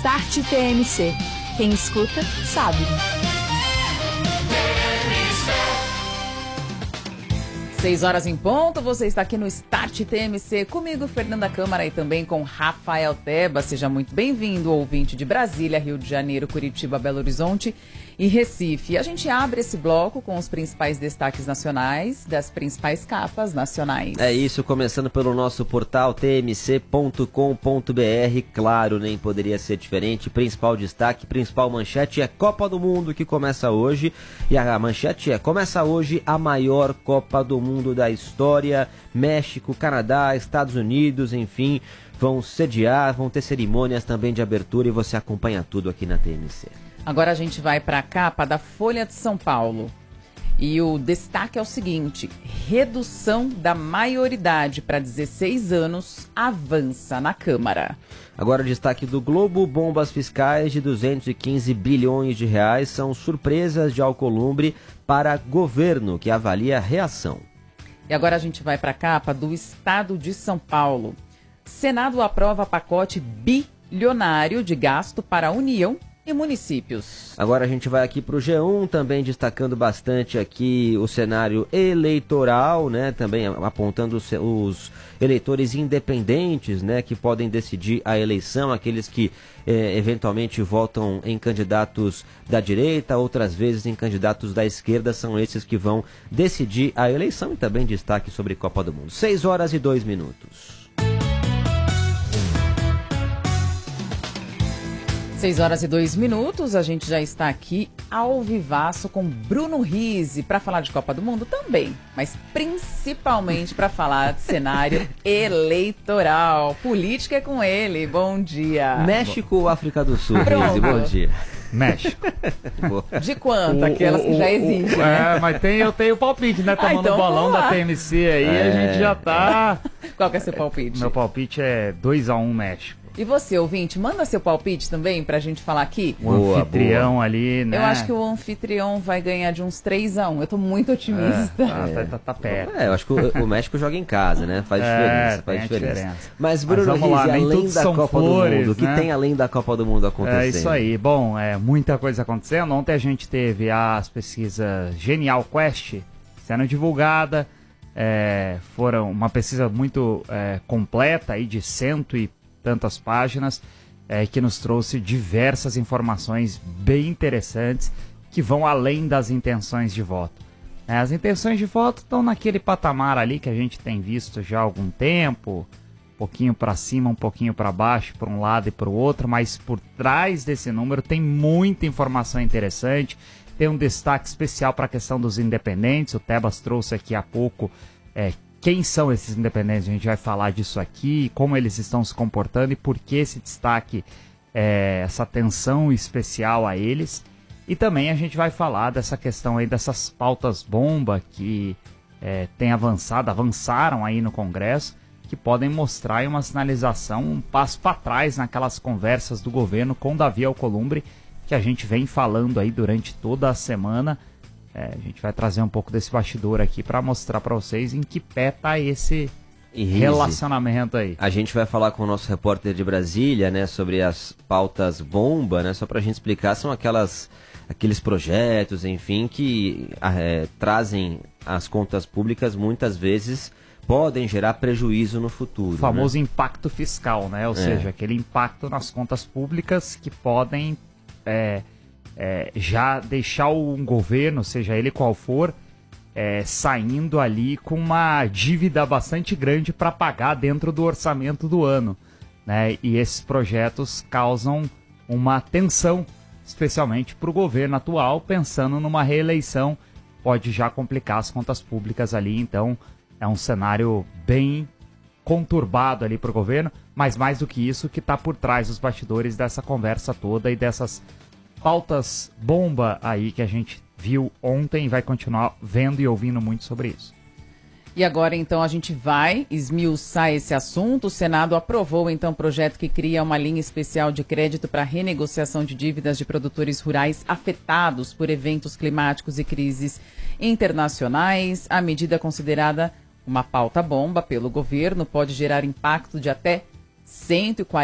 Start TMC. Quem escuta, sabe. 6 horas em ponto, você está aqui no Start TMC, comigo, Fernanda Câmara, e também com Rafael Teba. Seja muito bem-vindo, ouvinte de Brasília, Rio de Janeiro, Curitiba, Belo Horizonte e Recife. A gente abre esse bloco com os principais destaques nacionais das principais capas nacionais. É isso, começando pelo nosso portal tmc.com.br, claro, nem poderia ser diferente. Principal destaque, principal manchete é Copa do Mundo, que começa hoje. E a manchete é: começa hoje a maior Copa do Mundo da história. México, Canadá, Estados Unidos, enfim, vão sediar, vão ter cerimônias também de abertura e você acompanha tudo aqui na TMC. Agora a gente vai para a capa da Folha de São Paulo. E o destaque é o seguinte: redução da maioridade para 16 anos avança na Câmara. Agora o destaque do Globo: bombas fiscais de 215 bilhões de reais são surpresas de Alcolumbre para governo, que avalia a reação. E agora a gente vai para a capa do Estado de São Paulo. Senado aprova pacote bilionário de gasto para a União e municípios. Agora a gente vai aqui para o G1, também destacando bastante aqui o cenário eleitoral, né? Também apontando os eleitores independentes, né? Que podem decidir a eleição, aqueles que eventualmente votam em candidatos da direita, outras vezes em candidatos da esquerda, são esses que vão decidir a eleição. E também destaque sobre Copa do Mundo. 6 horas e 2 minutos. 6 horas e 2 minutos, a gente já está aqui ao vivaço com Bruno Rizzi para falar de Copa do Mundo também, mas principalmente para falar de cenário eleitoral. Política é com ele, bom dia. México ou África do Sul, Rizzi, bom dia. México. De quanto? Aquelas que já existem. Né? Mas eu tenho palpite, né? Tomando então o bolão da TMC aí, a gente já tá... Qual que é seu palpite? Meu palpite é 2-1 México. E você, ouvinte, manda seu palpite também pra gente falar aqui. O anfitrião ali, né? Eu acho que o anfitrião vai ganhar de uns 3-1. Eu tô muito otimista. Tá perto. Eu acho que o México joga em casa, né? Faz diferença. Mas, Bruno Rizzi, além da Copa do Mundo, o que tem além da Copa do Mundo acontecendo? É isso aí. Bom, muita coisa acontecendo. Ontem a gente teve as pesquisas Genial Quest sendo divulgada. Foram uma pesquisa muito completa aí de 100 e tantas páginas, que nos trouxe diversas informações bem interessantes que vão além das intenções de voto. As intenções de voto estão naquele patamar ali que a gente tem visto já há algum tempo, um pouquinho para cima, um pouquinho para baixo, para um lado e para o outro, mas por trás desse número tem muita informação interessante. Tem um destaque especial para a questão dos independentes. O Tebas trouxe aqui há pouco quem são esses independentes. A gente vai falar disso aqui, como eles estão se comportando e por que esse destaque, essa atenção especial a eles. E também a gente vai falar dessa questão aí dessas pautas bomba que avançaram aí no Congresso, que podem mostrar aí uma sinalização, um passo para trás naquelas conversas do governo com Davi Alcolumbre, que a gente vem falando aí durante toda a semana. A gente vai trazer um pouco desse bastidor aqui para mostrar para vocês em que pé tá esse relacionamento aí. A gente vai falar com o nosso repórter de Brasília, né, sobre as pautas bomba, né, só para a gente explicar, são aqueles projetos, enfim, que trazem as contas públicas, muitas vezes podem gerar prejuízo no futuro. O famoso impacto fiscal, né, ou seja, aquele impacto nas contas públicas que podem já deixar um governo, seja ele qual for, saindo ali com uma dívida bastante grande para pagar dentro do orçamento do ano, né? E esses projetos causam uma tensão, especialmente para o governo atual, pensando numa reeleição, pode já complicar as contas públicas ali. Então é um cenário bem conturbado ali para o governo, mas mais do que isso, que está por trás dos bastidores dessa conversa toda e dessas pautas bomba aí que a gente viu ontem e vai continuar vendo e ouvindo muito sobre isso. E agora, então, a gente vai esmiuçar esse assunto. O Senado aprovou, então, o projeto que cria uma linha especial de crédito para renegociação de dívidas de produtores rurais afetados por eventos climáticos e crises internacionais. A medida, considerada uma pauta bomba pelo governo, pode gerar impacto de até 140